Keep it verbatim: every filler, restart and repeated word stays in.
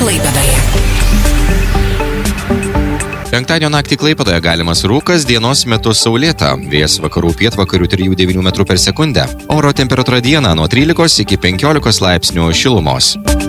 Klaipėdoje. Penktadienio naktį Klaipėdoje galimas rūkas, dienos metu saulėta, vėjas vakarų pietvakarių trijų devynių metrų per sekundę. Oro temperatūra dieną nuo trylikos iki penkiolikos laipsnių šilumos.